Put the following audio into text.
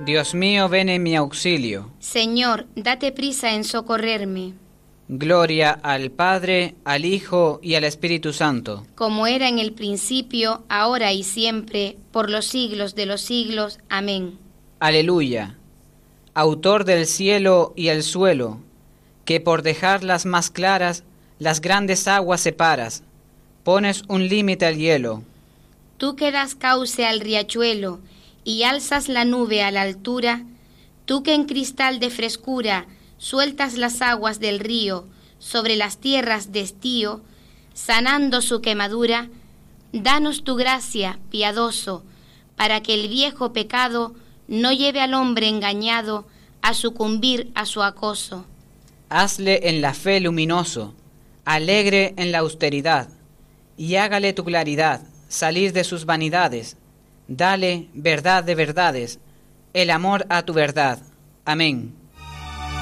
Dios mío, ven en mi auxilio. Señor, date prisa en socorrerme. Gloria al Padre, al Hijo y al Espíritu Santo. Como era en el principio, ahora y siempre, por los siglos de los siglos. Amén. Aleluya. Autor del cielo y el suelo, que por dejarlas más claras, las grandes aguas separas, pones un límite al hielo. Tú que das cauce al riachuelo y alzas la nube a la altura, tú que en cristal de frescura sueltas las aguas del río sobre las tierras de estío, sanando su quemadura, danos tu gracia, piadoso, para que el viejo pecado no lleve al hombre engañado a sucumbir a su acoso. Hazle en la fe luminoso, alegre en la austeridad, y hágale tu claridad salir de sus vanidades. Dale verdad de verdades, el amor a tu verdad. Amén.